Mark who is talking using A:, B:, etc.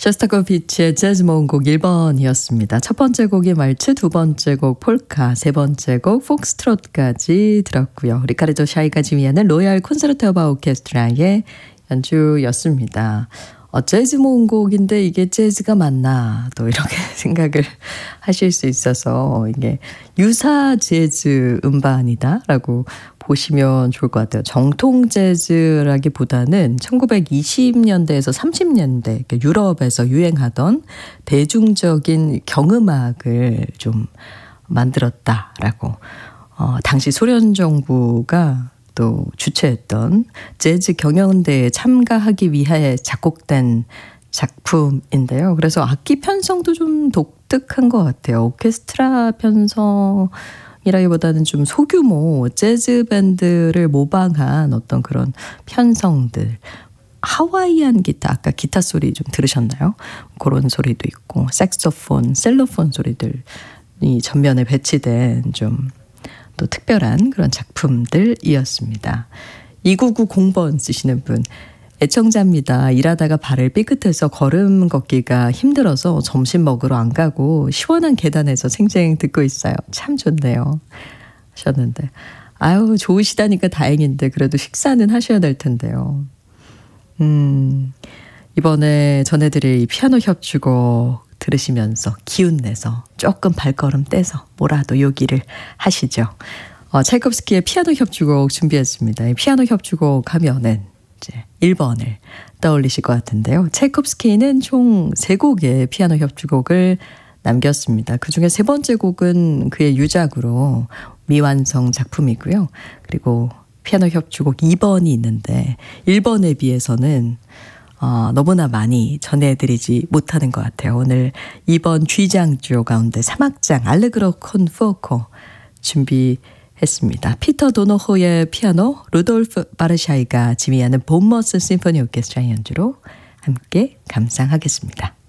A: 쇼스타코비치의 재즈 모음곡 1번이었습니다. 첫 번째 곡이 말츠, 두 번째 곡 폴카, 세 번째 곡 폭스트롯까지 들었고요. 리카르도 샤이가 지휘하는 로얄 콘서트 오브 오케스트라의 연주였습니다. 재즈 모음곡인데 이게 재즈가 맞나 또 이렇게 생각을 하실 수 있어서 이게 유사 재즈 음반이다라고 보시면 좋을 것 같아요. 정통 재즈라기보다는 1920년대에서 30년대 유럽에서 유행하던 대중적인 경음악을 좀 만들었다라고 당시 소련 정부가 또 주최했던 재즈 경연대회에 참가하기 위해 작곡된 작품인데요. 그래서 악기 편성도 좀 독특한 것 같아요. 오케스트라 편성이라기보다는 좀 소규모 재즈 밴드를 모방한 어떤 그런 편성들. 하와이안 기타, 아까 기타 소리 좀 들으셨나요? 그런 소리도 있고 색소폰, 셀로폰 소리들이 전면에 배치된 좀 또 특별한 그런 작품들이었습니다. 2990번 쓰시는 분, 애청자입니다. 일하다가 발을 삐끗해서 걸음 걷기가 힘들어서 점심 먹으러 안 가고 시원한 계단에서 생생 듣고 있어요. 참 좋네요. 하셨는데 아유 좋으시다니까 다행인데 그래도 식사는 하셔야 될 텐데요. 이번에 전해드릴 피아노 협주곡 들으시면서 기운내서 조금 발걸음 떼서 뭐라도 요기를 하시죠. 차이콥스키의 피아노 협주곡 준비했습니다. 이 피아노 협주곡 하면은 이제 1번을 떠올리실 것 같은데요. 차이콥스키는 총 3곡의 피아노 협주곡을 남겼습니다. 그중에 세 번째 곡은 그의 유작으로 미완성 작품이고요. 그리고 피아노 협주곡 2번이 있는데 1번에 비해서는 너무나 많이 전해드리지 못하는 것 같아요. 오늘 2번 G장조 가운데 3악장 알레그로 콘 푸오코 준비했습니다. 피터 도노호의 피아노, 루돌프 바르샤이가 지휘하는 본머스 심포니 오케스트라 연주로 함께 감상하겠습니다.